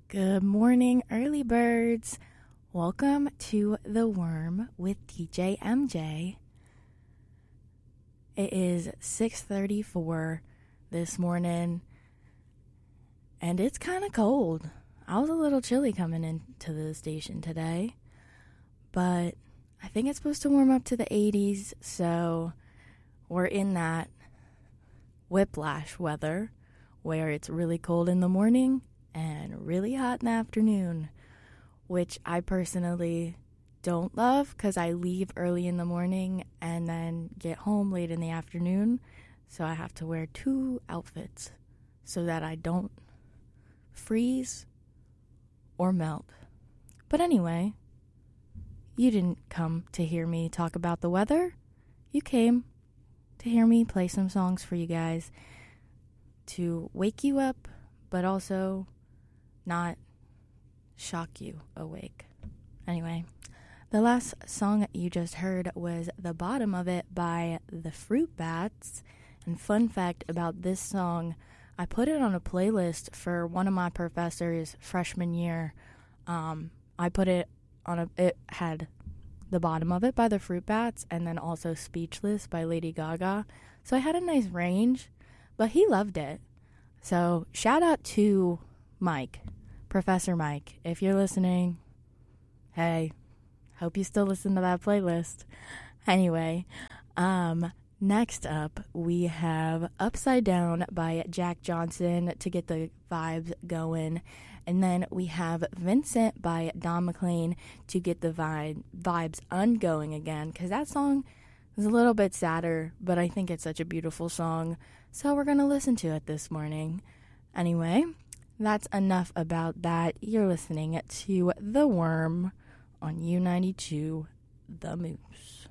Good morning, early birds. Welcome to The Worm with DJ MJ. It is 6:34 this morning, and it's kind of cold. I was a little chilly coming into the station today, but I think it's supposed to warm up to the 80s, so we're in that whiplash weather where it's really cold in the morning and really hot in the afternoon, which I personally don't love because I leave early in the morning and then get home late in the afternoon, so I have to wear two outfits so that I don't freeze or melt. But anyway, you didn't come to hear me talk about the weather. You came to hear me play some songs for you guys to wake you up, but also not shock you awake. Anyway, the last song you just heard was The Bottom of It by the Fruit Bats. And fun fact about this song, I put it on a playlist for one of my professors freshman year. I put it on it had The Bottom of It by the Fruit Bats and then also Speechless by Lady Gaga. So I had a nice range, but he loved it. So shout out to Mike, Professor Mike. If you're listening, hey, hope you still listen to that playlist. Anyway, next up we have Upside Down by Jack Johnson to get the vibes going. And then we have Vincent by Don McLean to get the vibes ungoing again, because that song is a little bit sadder, but I think it's such a beautiful song, so we're going to listen to it this morning. Anyway, that's enough about that. You're listening to The Worm on U92, The Moose.